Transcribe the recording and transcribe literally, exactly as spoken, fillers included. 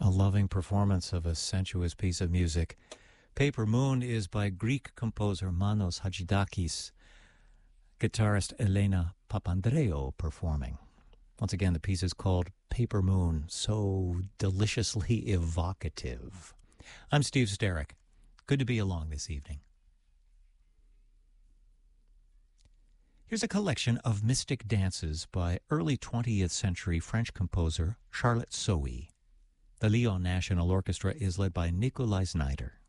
loving performance of a sensuous piece of music. Paper Moon is by Greek composer Manos Hadjidakis, guitarist Elena Papandreou performing. Once again, the piece is called Paper Moon, so deliciously evocative. I'm Steve Sterrick. Good to be along this evening. Here's a collection of mystic dances by early twentieth century French composer Charlotte Sohi. The Lyon National Orchestra is led by Nikolai Znaider.